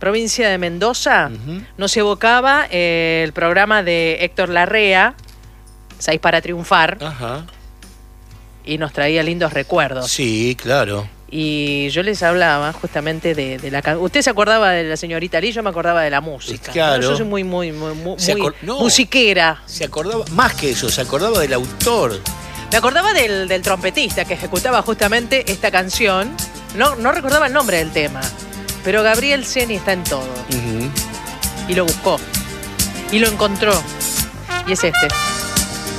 provincia de Mendoza, nos evocaba el programa de Héctor Larrea, 6 para triunfar, y nos traía lindos recuerdos. Sí, claro. Y yo les hablaba justamente de la canción. Usted se acordaba de la señorita Lee, yo me acordaba de la música. Claro. Yo soy muy musiquera. Se acordaba, más que eso, se acordaba del autor. Me acordaba del trompetista que ejecutaba justamente esta canción. No recordaba el nombre del tema, pero Gabriel Ceni está en todo. Y lo buscó. Y lo encontró. Y es este.